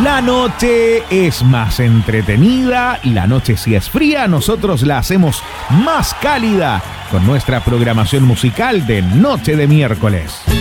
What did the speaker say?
La noche es más entretenida, la noche si es fría, nosotros la hacemos más cálida con nuestra programación musical de Noche de Miércoles.